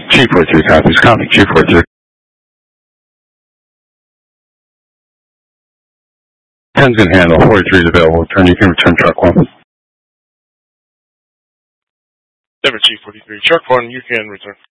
Chief 43 copies. Copy. Chief 43. 10's going to handle. 43 is available. You can return truck 1. Denver Chief 43. Truck 1, you can return.